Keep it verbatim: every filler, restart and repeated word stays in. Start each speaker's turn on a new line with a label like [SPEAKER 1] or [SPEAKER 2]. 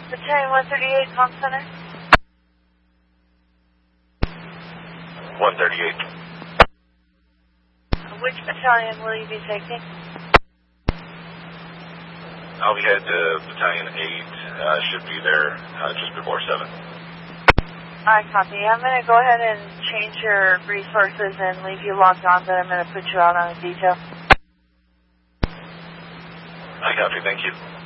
[SPEAKER 1] Battalion one thirty-eight, Palm Center.
[SPEAKER 2] one thirty-eight.
[SPEAKER 1] Which battalion will you be taking?
[SPEAKER 2] I'll be headed to Battalion eight. Uh, should be there uh, just before seven.
[SPEAKER 1] I copy. I'm going to go ahead and change your resources and leave you logged on, but I'm going to put you out on a detail.
[SPEAKER 2] I copy. Thank you.